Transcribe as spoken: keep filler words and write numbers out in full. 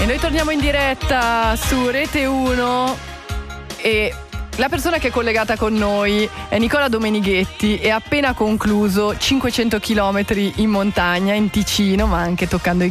E noi torniamo in diretta su Rete uno e la persona che è collegata con noi è Nicola Domenighetti e ha appena concluso cinquecento chilometri in montagna in Ticino, ma anche toccando i